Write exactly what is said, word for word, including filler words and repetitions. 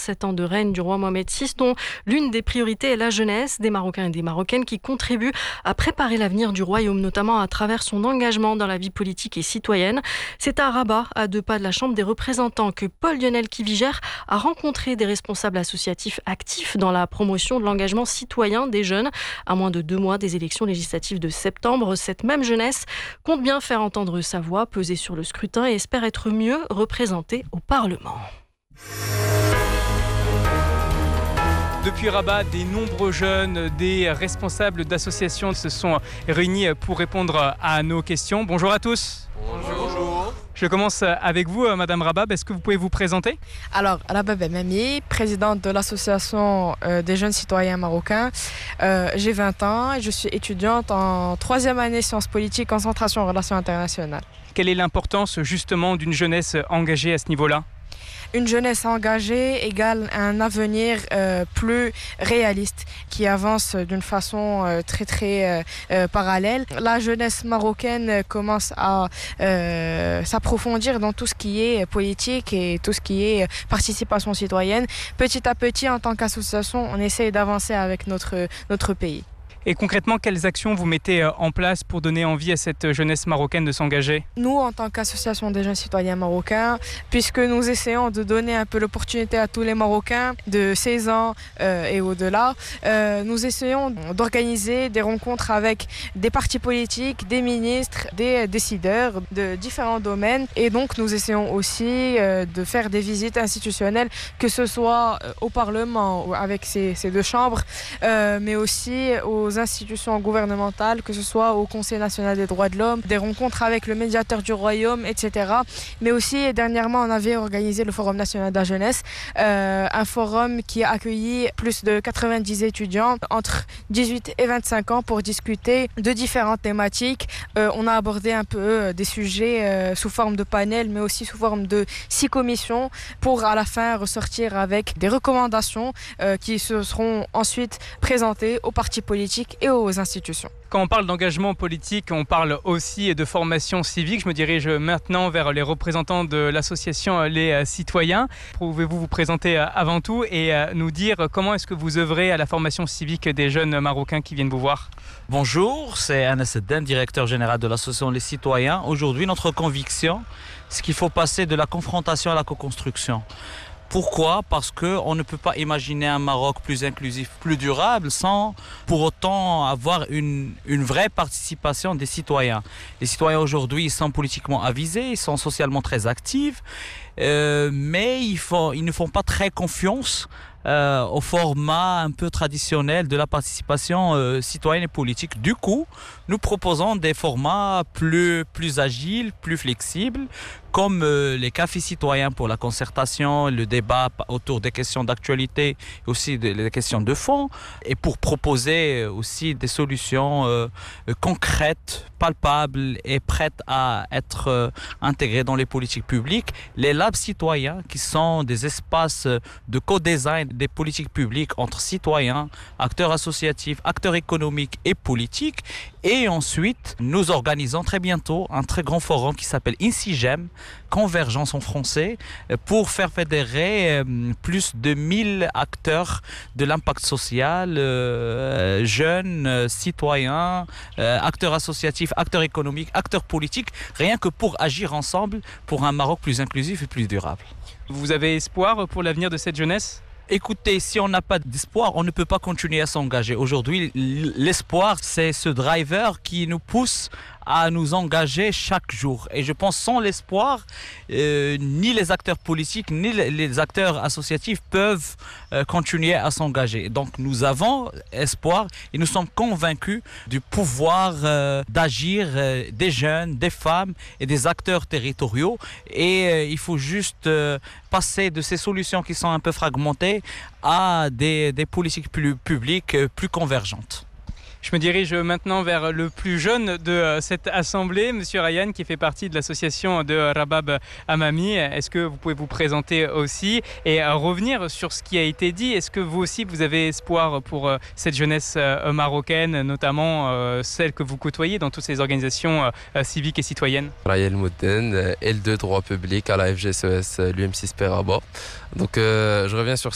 sept ans de règne du roi Mohamed six, dont l'une des priorités est la jeunesse, des Marocains et des Marocaines qui contribuent à préparer l'avenir du royaume, notamment à travers son engagement dans la vie politique et citoyenne. C'est à Rabat, à deux pas de la Chambre des représentants, que Paul-Lionel Kivigère a rencontré des responsables associatifs actifs dans la promotion de l'engagement citoyen des jeunes. À moins de deux mois des élections législatives de septembre, cette même jeunesse compte bien faire entendre sa voix, peser sur le scrutin et espère être mieux représentée au Parlement. Depuis Rabat, des nombreux jeunes, des responsables d'associations se sont réunis pour répondre à nos questions. Bonjour à tous. Bonjour. Je commence avec vous, Madame Rabab. Est-ce que vous pouvez vous présenter ? Alors, Rabab Mami, présidente de l'association euh, des jeunes citoyens marocains. Euh, j'ai vingt ans et je suis étudiante en troisième année sciences politiques, concentration en relations internationales. Quelle est l'importance justement d'une jeunesse engagée à ce niveau-là ? Une jeunesse engagée égale un avenir euh, plus réaliste qui avance d'une façon euh, très très euh, parallèle. La jeunesse marocaine commence à euh, s'approfondir dans tout ce qui est politique et tout ce qui est participation citoyenne. Petit à petit, en tant qu'association, on essaye d'avancer avec notre, notre pays. Et concrètement, quelles actions vous mettez en place pour donner envie à cette jeunesse marocaine de s'engager ? Nous, en tant qu'association des jeunes citoyens marocains, puisque nous essayons de donner un peu l'opportunité à tous les Marocains de seize ans euh, et au-delà, euh, nous essayons d'organiser des rencontres avec des partis politiques, des ministres, des décideurs de différents domaines. Et donc, nous essayons aussi euh, de faire des visites institutionnelles, que ce soit au Parlement, avec ces, ces deux chambres, euh, mais aussi aux institutions gouvernementales, que ce soit au Conseil national des droits de l'homme, des rencontres avec le médiateur du royaume, et cetera. Mais aussi, dernièrement, on avait organisé le Forum national de la jeunesse, euh, un forum qui a accueilli plus de quatre-vingt-dix étudiants entre dix-huit et vingt-cinq ans pour discuter de différentes thématiques. Euh, on a abordé un peu euh, des sujets euh, sous forme de panel, mais aussi sous forme de six commissions pour à la fin ressortir avec des recommandations euh, qui se seront ensuite présentées aux partis politiques et aux institutions. Quand on parle d'engagement politique, on parle aussi de formation civique. Je me dirige maintenant vers les représentants de l'association Les Citoyens. Pouvez-vous vous présenter avant tout et nous dire comment est-ce que vous œuvrez à la formation civique des jeunes Marocains qui viennent vous voir ? Bonjour, c'est Anas Eddin, directeur général de l'association Les Citoyens. Aujourd'hui, notre conviction, c'est qu'il faut passer de la confrontation à la co-construction. Pourquoi ? Parce qu'on ne peut pas imaginer un Maroc plus inclusif, plus durable, sans pour autant avoir une, une vraie participation des citoyens. Les citoyens aujourd'hui, ils sont politiquement avisés, ils sont socialement très actifs, euh, mais ils, font, ils ne font pas très confiance euh, au format un peu traditionnel de la participation euh, citoyenne et politique. Du coup, nous proposons des formats plus, plus agiles, plus flexibles, comme euh, les cafés citoyens pour la concertation, le débat autour des questions d'actualité, et aussi des, des questions de fond, et pour proposer aussi des solutions euh, concrètes, palpables et prêtes à être euh, intégrées dans les politiques publiques. Les labs citoyens, qui sont des espaces de co-design des politiques publiques entre citoyens, acteurs associatifs, acteurs économiques et politiques. Et ensuite, nous organisons très bientôt un très grand forum qui s'appelle INSIGEM, Convergence en français, pour faire fédérer plus de mille acteurs de l'impact social, euh, jeunes, euh, citoyens, euh, acteurs associatifs, acteurs économiques, acteurs politiques, rien que pour agir ensemble pour un Maroc plus inclusif et plus durable. Vous avez espoir pour l'avenir de cette jeunesse ? Écoutez, si on n'a pas d'espoir, on ne peut pas continuer à s'engager. Aujourd'hui, l'espoir, c'est ce driver qui nous pousse à nous engager chaque jour. Et je pense sans l'espoir, euh, ni les acteurs politiques, ni les acteurs associatifs peuvent euh, continuer à s'engager. Donc nous avons espoir et nous sommes convaincus du pouvoir euh, d'agir euh, des jeunes, des femmes et des acteurs territoriaux. Et euh, il faut juste euh, passer de ces solutions qui sont un peu fragmentées à des, des politiques plus publiques, euh, plus convergentes. Je me dirige maintenant vers le plus jeune de cette assemblée, Monsieur Ryan, qui fait partie de l'association de Rabab Amami. Est-ce que vous pouvez vous présenter aussi et revenir sur ce qui a été dit ? Est-ce que vous aussi, vous avez espoir pour cette jeunesse marocaine, notamment celle que vous côtoyez dans toutes ces organisations civiques et citoyennes ? Ryan Mouden, L deux droit public à la F G C E S, l'U M six P Rabat. Donc euh, je reviens sur